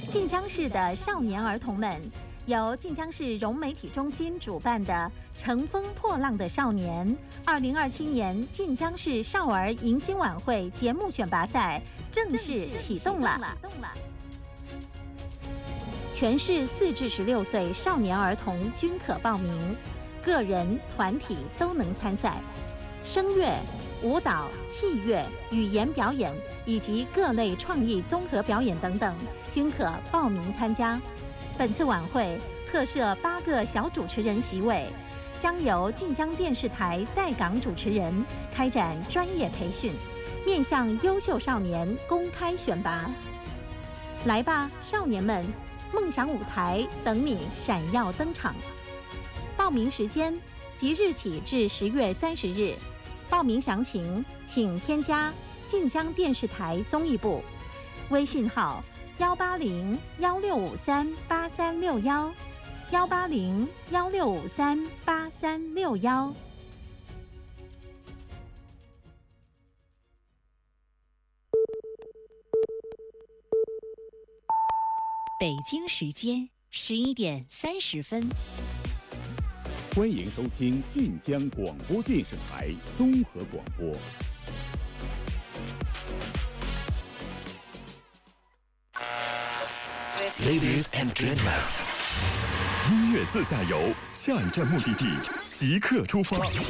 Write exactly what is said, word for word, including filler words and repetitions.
晋江市的少年儿童们，由晋江市融媒体中心主办的“乘风破浪的少年”二零二七年晋江市少儿迎新晚会节目选拔赛正式启动了。全市四至十六岁少年儿童均可报名，个人、团体都能参赛。声乐、舞蹈、器乐、语言表演以及各类创意综合表演等等，均可报名参加。本次晚会特设八个小主持人席位，将由晋江电视台在港主持人开展专业培训，面向优秀少年公开选拔。来吧，少年们！梦想舞台等你闪耀登场。报名时间即日起至十月三十日。报名详情请添加晋江电视台综艺部微信号幺八零幺六五三八三六幺幺八零幺六五三八三六幺。 北京时间十一点三十分。 欢迎收听晋江广播电视台综合广播。 Ladies and gentlemen， 音乐自驾游，下一站目的地即刻出发。